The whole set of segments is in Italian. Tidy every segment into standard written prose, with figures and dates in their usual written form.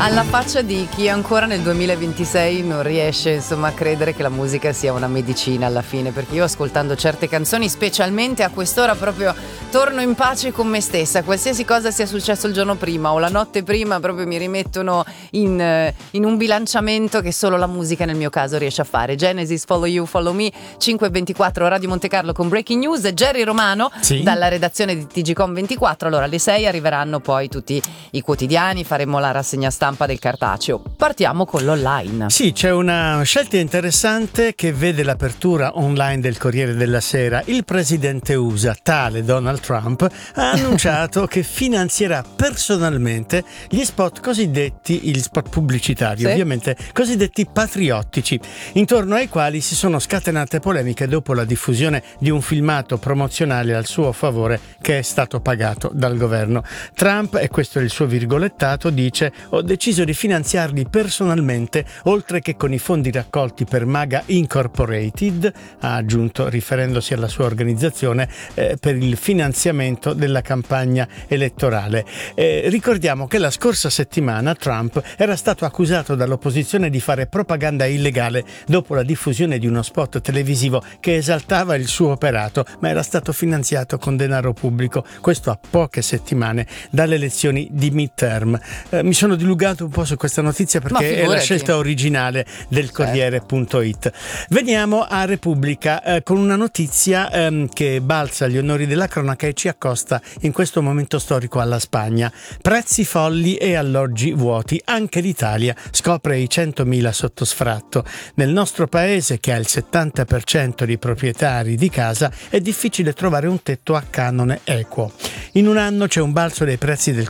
Alla faccia di chi ancora nel 2026 non riesce insomma a credere che la musica sia una medicina alla fine, perché io ascoltando certe canzoni, specialmente a quest'ora, proprio torno in pace con me stessa. Qualsiasi cosa sia successo il giorno prima o la notte prima proprio mi rimettono in un bilanciamento che solo la musica nel mio caso riesce a fare. Genesis, Follow You, Follow Me, 5:24 Radio Monte Carlo con Breaking News. Jerry Romano, sì, dalla redazione di TGcom24. Allora alle 6 arriveranno poi tutti i quotidiani, faremo la rassegna stampa del cartaceo. Partiamo con l'online. Sì, c'è una scelta interessante che vede l'apertura online del Corriere della Sera. Il presidente USA, tale Donald Trump, ha annunciato che finanzierà personalmente gli spot cosiddetti, gli spot pubblicitari, sì, ovviamente cosiddetti patriottici, intorno ai quali si sono scatenate polemiche dopo la diffusione di un filmato promozionale al suo favore che è stato pagato dal governo. Trump, e questo è il suo virgolettato, dice: ho deciso di finanziarli personalmente, oltre che con i fondi raccolti per MAGA Incorporated, ha aggiunto riferendosi alla sua organizzazione, per il finanziamento della campagna elettorale. Ricordiamo che la scorsa settimana Trump era stato accusato dall'opposizione di fare propaganda illegale dopo la diffusione di uno spot televisivo che esaltava il suo operato, ma era stato finanziato con denaro pubblico, questo a poche settimane dalle elezioni di midterm. Mi sono dilugato un po' su questa notizia perché è la scelta originale del Corriere.it. Veniamo a Repubblica con una notizia che balza agli onori della cronaca e ci accosta in questo momento storico alla Spagna. Prezzi folli e alloggi vuoti. Anche l'Italia scopre i 100.000 sotto sfratto. Nel nostro paese, che ha il 70% di proprietari di casa, è difficile trovare un tetto a canone equo. In un anno c'è un balzo dei prezzi del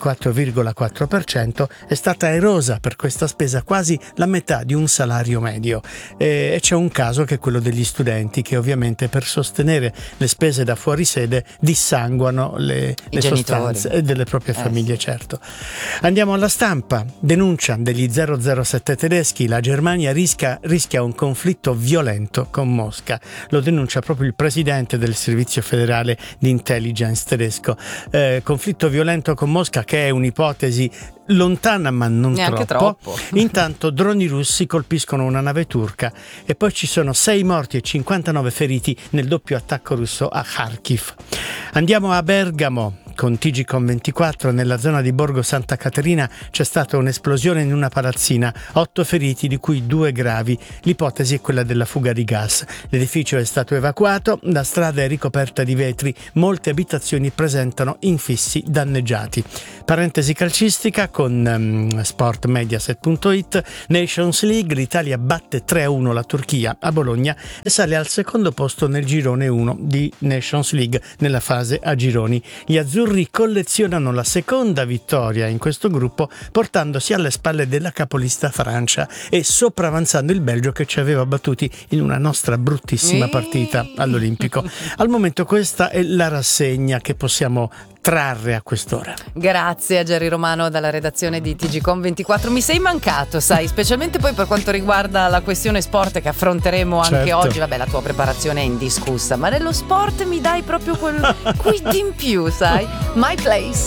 4,4%, è stata erosa per questa spesa quasi la metà di un salario medio. E c'è un caso che è quello degli studenti, che ovviamente per sostenere le spese da fuori sede dissanguano le sostanze delle proprie famiglie, certo. Andiamo alla Stampa. Denuncia degli 007 tedeschi: la Germania rischia un conflitto violento con Mosca. Lo denuncia proprio il presidente del servizio federale di intelligence tedesco. Conflitto violento con Mosca, che è un'ipotesi lontana ma non troppo. Intanto droni russi colpiscono una nave turca e poi ci sono 6 morti e 59 feriti nel doppio attacco russo a Kharkiv. Andiamo a Bergamo. Con TGcom24, nella zona di Borgo Santa Caterina c'è stata un'esplosione in una palazzina, 8 feriti di cui 2 gravi. L'ipotesi è quella della fuga di gas. L'edificio è stato evacuato, la strada è ricoperta di vetri, molte abitazioni presentano infissi danneggiati. Parentesi calcistica con sportmediaset.it. Nations League, l'Italia batte 3-1 la Turchia a Bologna e sale al secondo posto nel girone 1 di Nations League nella fase a gironi. Gli azzurri collezionano la seconda vittoria in questo gruppo, portandosi alle spalle della capolista Francia e sopravanzando il Belgio, che ci aveva battuti in una nostra bruttissima partita all'Olimpico. Al momento questa è la rassegna che possiamo trarre a quest'ora. Grazie a Jerry Romano dalla redazione di TGcom24. Mi sei mancato, sai, specialmente poi per quanto riguarda la questione sport che affronteremo anche oggi. Vabbè, la tua preparazione è indiscussa, ma nello sport mi dai proprio quel quid in più, sai? My Place.